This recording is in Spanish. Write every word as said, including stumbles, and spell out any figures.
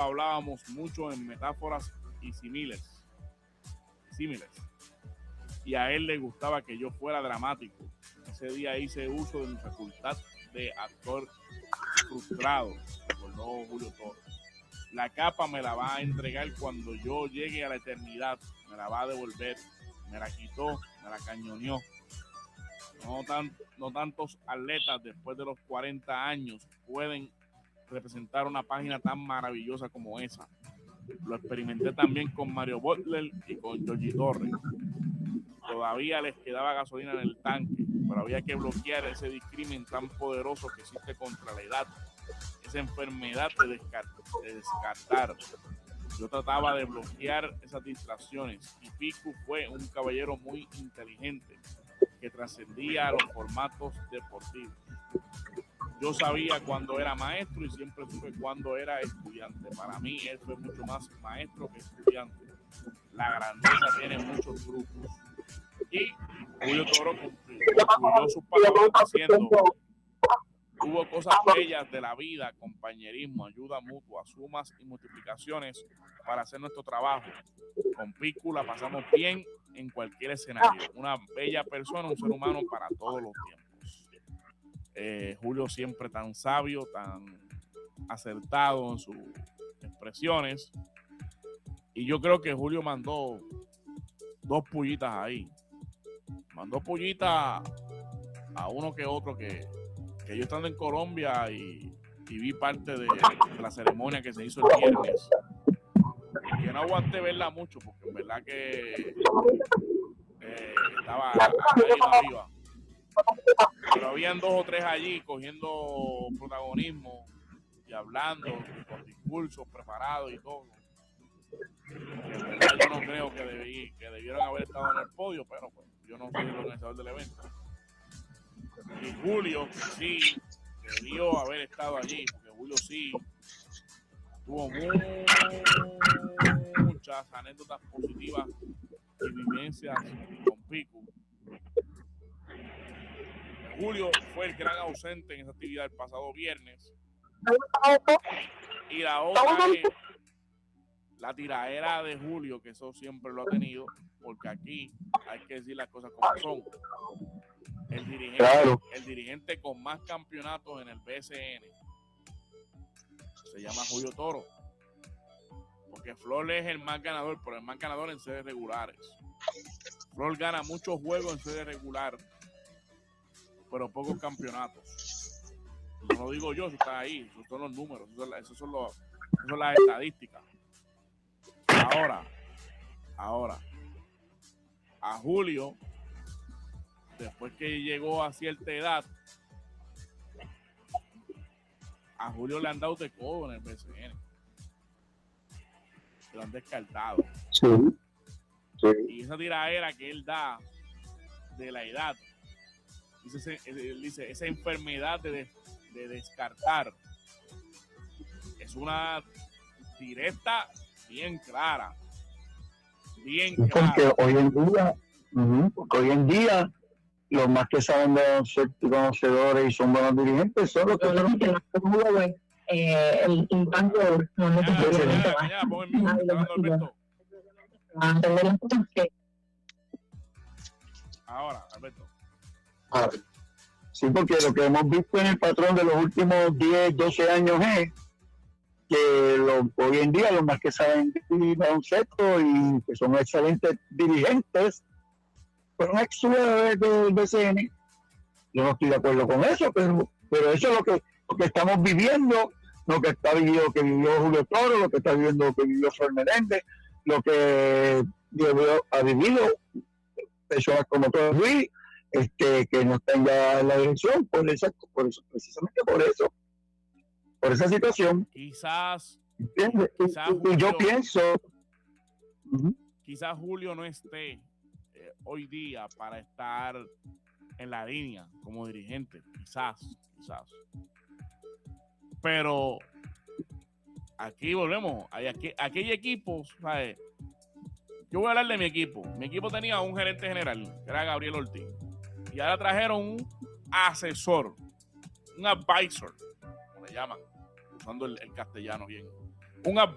hablábamos mucho en metáforas y símiles. símiles. Y a él le gustaba que yo fuera dramático. Ese día hice uso de mi facultad de actor frustrado, recordó Julio Toro. La capa me la va a entregar cuando yo llegue a la eternidad, me la va a devolver, me la quitó, me la cañoneó. No, tan, no tantos atletas después de los cuarenta años pueden representar una página tan maravillosa como esa. Lo experimenté también con Mario Butler y con Yogi Torres. Todavía les quedaba gasolina en el tanque, pero había que bloquear ese discrimen tan poderoso que existe contra la edad, esa enfermedad de, descart- de descartar. Yo trataba de bloquear esas distracciones y Pico fue un caballero muy inteligente que trascendía los formatos deportivos. Yo sabía cuándo era maestro y siempre supe cuándo era estudiante. Para mí él fue mucho más maestro que estudiante. La grandeza tiene muchos trucos. Y Julio Toro concluyó sus palabras diciendo: hubo cosas bellas de la vida, compañerismo, ayuda mutua, sumas y multiplicaciones para hacer nuestro trabajo. Con Pico la pasamos bien en cualquier escenario. Una bella persona, un ser humano para todos los tiempos. Eh, Julio siempre tan sabio, tan acertado en sus expresiones. Y yo creo que Julio mandó dos pullitas ahí. Mandó pullitas a uno que otro que, que yo estando en Colombia y, y vi parte de, de la ceremonia que se hizo el viernes. Que no aguanté verla mucho porque en verdad que eh, estaba ahí arriba. Pero habían dos o tres allí cogiendo protagonismo y hablando con discursos preparados y todo. Que en verdad yo no creo que, debí, que debieron haber estado en el podio, pero pues yo no soy el organizador del evento. Y Julio sí debió haber estado allí, porque Julio sí tuvo muchas anécdotas positivas y vivencias con Pico. Julio fue el gran ausente en esa actividad el pasado viernes. Y la otra es la tiraera de Julio, que eso siempre lo ha tenido, porque aquí hay que decir las cosas como son. El dirigente, claro. el dirigente con más campeonatos en el B S N se llama Julio Toro, porque Flor es el más ganador, pero el más ganador en series regulares. Flor gana muchos juegos en series regular, pero pocos campeonatos. No lo digo yo, eso está ahí, esos son los números, esos son, esos son, los, esos son las estadísticas. Ahora, ahora, a Julio, después que llegó a cierta edad, a Julio le han dado de codo en el B S N. Lo han descartado. Sí. Sí. Y esa tiraera que él da de la edad, dice, él dice, esa enfermedad de, de descartar, es una directa bien clara. Bien clara. Porque hoy en día, uh-huh, porque hoy en día, los más que saben de ser conocedores y son buenos dirigentes son los que son que más juegan eh, el impacto no necesariamente va ahora, Alberto. Ah, sí, porque lo que hemos visto en el patrón de los últimos diez, doce años es que lo, hoy en día los más que saben de baloncesto y que son excelentes dirigentes fueron ex del B C N. Yo no estoy de acuerdo con eso, pero, pero eso es lo que, lo que estamos viviendo, lo que está viviendo, que vivió Julio Toro, lo que está viviendo, lo que vivió Flor Meléndez, lo que vivió, ha vivido personas como Toro Ruiz, este, que no están ya en la dirección, por esa, por eso, precisamente por eso, por esa situación. Quizás, quizás y, y yo pienso, uh-huh. quizás Julio no esté eh, hoy día para estar en la línea como dirigente, quizás, quizás. Pero aquí volvemos, hay, aquí, aquí hay equipos, ¿sabes? Yo voy a hablar de mi equipo. Mi equipo tenía un gerente general, que era Gabriel Ortiz, y ahora trajeron un asesor, un advisor, como le llaman, usando el, el castellano bien, un advisor